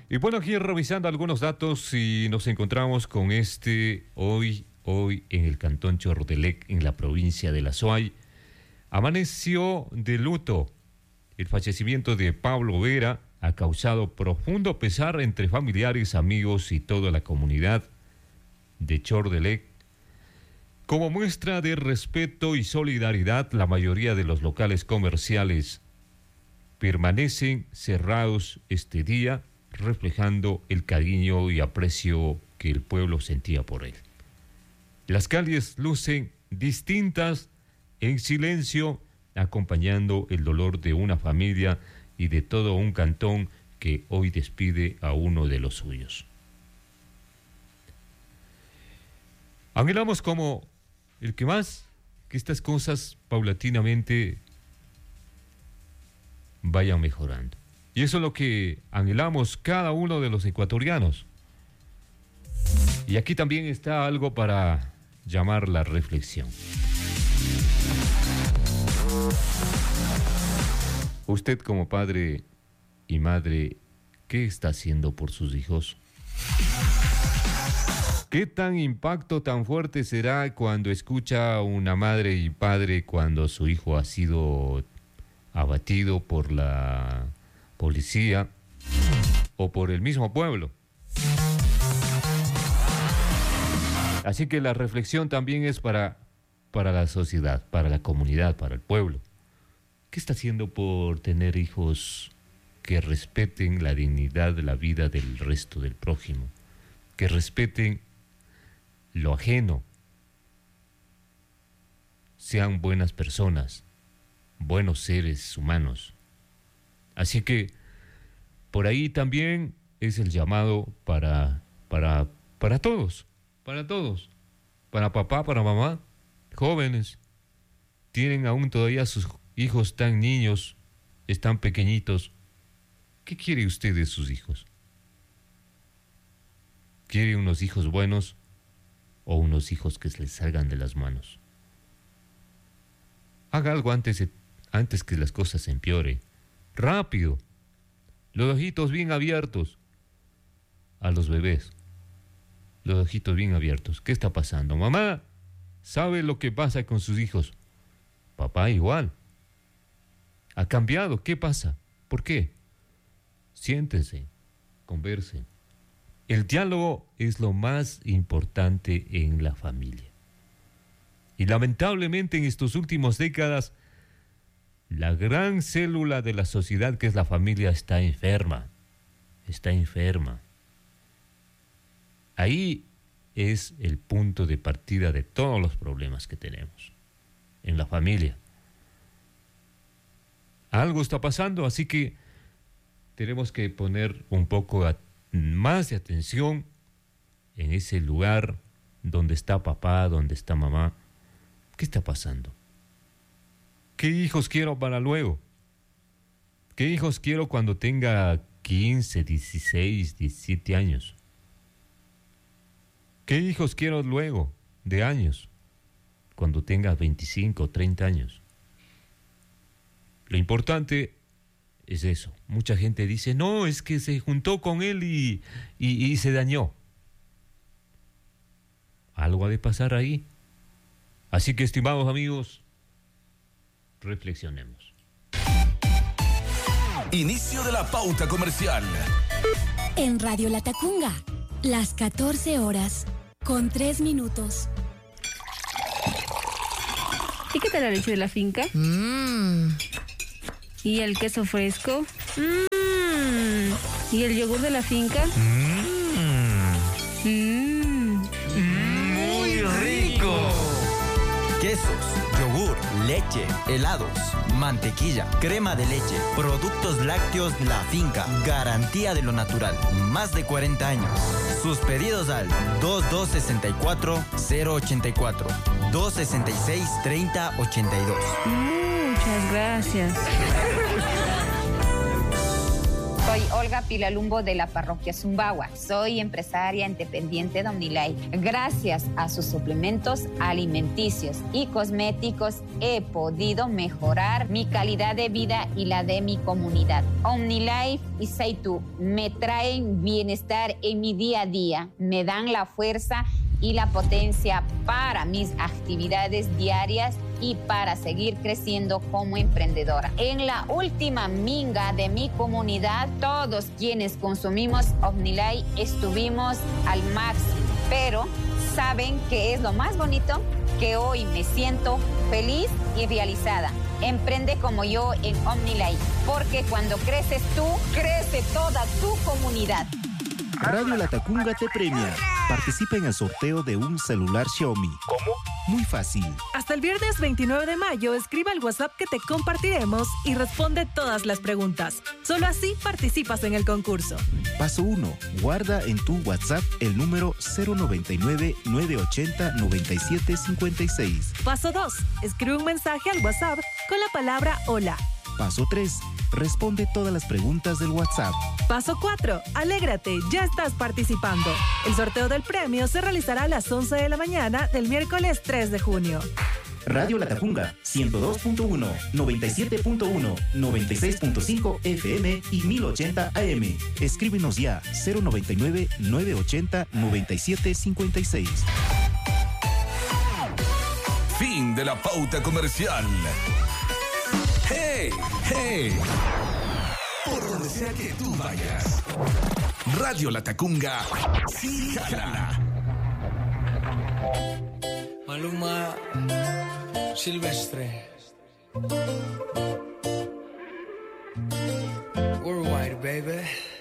Y bueno, aquí revisando algunos datos y nos encontramos con hoy en el cantón Chordelec, en la provincia de La Suay. Amaneció de luto. El fallecimiento de Pablo Vera ha causado profundo pesar entre familiares, amigos y toda la comunidad de Chordelec. Como muestra de respeto y solidaridad, la mayoría de los locales comerciales permanecen cerrados este día, reflejando el cariño y aprecio que el pueblo sentía por él. Las calles lucen distintas, en silencio, acompañando el dolor de una familia y de todo un cantón que hoy despide a uno de los suyos. Anhelamos como el que más, que estas cosas paulatinamente vayan mejorando. Y eso es lo que anhelamos cada uno de los ecuatorianos. Y aquí también está algo para llamar la reflexión. Usted como padre y madre, ¿qué está haciendo por sus hijos? ¿Qué tan impacto tan fuerte será cuando escucha a una madre y padre cuando su hijo ha sido abatido por la policía o por el mismo pueblo? Así que la reflexión también es para la sociedad, para la comunidad, para el pueblo. ¿Qué está haciendo por tener hijos que respeten la dignidad de la vida del resto del prójimo? Que respeten lo ajeno, sean buenas personas, buenos seres humanos. Así que por ahí también es el llamado para todos, para papá, para mamá, jóvenes, tienen aún todavía sus hijos tan niños, están pequeñitos. ¿Qué quiere usted de sus hijos? ¿Quiere unos hijos buenos o unos hijos que se les salgan de las manos? Haga algo antes que las cosas empeoren. Rápido. Los ojitos bien abiertos a los bebés. Los ojitos bien abiertos. ¿Qué está pasando? Mamá sabe lo que pasa con sus hijos. Papá igual. Ha cambiado. ¿Qué pasa? ¿Por qué? Siéntense, conversen. El diálogo es lo más importante en la familia. Y lamentablemente en estas últimas décadas, la gran célula de la sociedad que es la familia está enferma. Está enferma. Ahí es el punto de partida de todos los problemas que tenemos. En la familia. Algo está pasando, así que tenemos que poner un poco más de atención en ese lugar donde está papá, donde está mamá. ¿Qué está pasando? ¿Qué hijos quiero para luego? ¿Qué hijos quiero cuando tenga 15, 16, 17 años? ¿Qué hijos quiero luego de años? Cuando tenga 25, 30 años. Lo importante es eso. Mucha gente dice, no, es que se juntó con él y se dañó. Algo ha de pasar ahí. Así que, estimados amigos, reflexionemos. Inicio de la pauta comercial. En Radio Latacunga, las 14 horas, con 3 minutos. ¿Y qué tal la leche de la finca? ¿Y el queso fresco? ¿Y el yogur de la finca? ¡Muy rico! Quesos, yogur, leche, helados, mantequilla, crema de leche, productos lácteos La Finca, garantía de lo natural, más de 40 años. Sus pedidos al 2264-084, 266-3082. Muchas gracias. Soy Olga Pilalumbo de la parroquia Zumbagua. Soy empresaria independiente de Omnilife. Gracias a sus suplementos alimenticios y cosméticos he podido mejorar mi calidad de vida y la de mi comunidad. Omnilife y Seitu me traen bienestar en mi día a día, me dan la fuerza y la potencia para mis actividades diarias y para seguir creciendo como emprendedora. En la última minga de mi comunidad, todos quienes consumimos Omnilife estuvimos al máximo, pero ¿saben qué es lo más bonito? Que hoy me siento feliz y realizada. Emprende como yo en Omnilife, porque cuando creces tú, crece toda tu comunidad. Radio Latacunga te premia. Participa en el sorteo de un celular Xiaomi. ¿Cómo? Muy fácil. Hasta el viernes 29 de mayo, escriba al WhatsApp que te compartiremos y responde todas las preguntas. Solo así participas en el concurso. Paso 1. Guarda en tu WhatsApp el número 099-980-9756. Paso 2. Escribe un mensaje al WhatsApp con la palabra hola. Paso 3. Responde todas las preguntas del WhatsApp. Paso 4. Alégrate, ya estás participando. El sorteo del premio se realizará a las 11 de la mañana del miércoles 3 de junio. Radio Latacunga, 102.1, 97.1, 96.5 FM y 1080 AM. Escríbenos ya, 099-980-9756. Fin de la pauta comercial. ¡Hey! ¡Hey! Por donde sea que tú vayas. Radio Latacunga sí jala. Maluma Silvestre. Worldwide, baby.